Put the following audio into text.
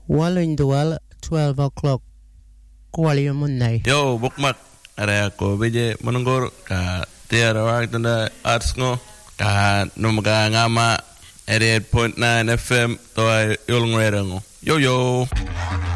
Waluindwal 12 o'clock kuali munai. Yo bukmak area ko beje menunggur ka tiara wak tanda arts ngo ka numaga ngama 88.9 FM toa yulung ngo. Yo yo.